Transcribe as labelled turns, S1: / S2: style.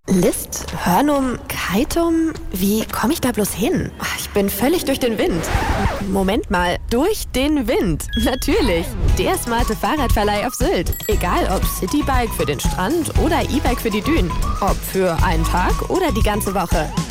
S1: List, Hörnum, Keitum, wie komme ich da bloß hin? Ich bin völlig durch den Wind. Moment mal, durch den Wind? Natürlich, der smarte Fahrradverleih auf Sylt. Egal ob Citybike für den Strand oder E-Bike für die Dünen. Ob für einen Tag oder die ganze Woche.